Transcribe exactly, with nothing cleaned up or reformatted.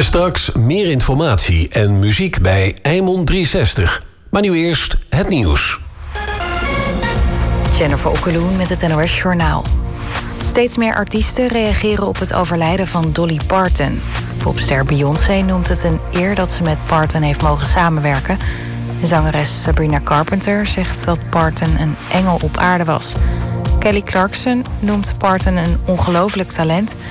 Straks meer informatie en muziek bij Eimond driehonderdzestig. Maar nu eerst het nieuws. Jennifer Okkeloen met het N O S Journaal. Steeds meer artiesten reageren op het overlijden van Dolly Parton. Popster Beyoncé noemt het een eer dat ze met Parton heeft mogen samenwerken. De zangeres Sabrina Carpenter zegt dat Parton een engel op aarde was. Kelly Clarkson noemt Parton een ongelooflijk talent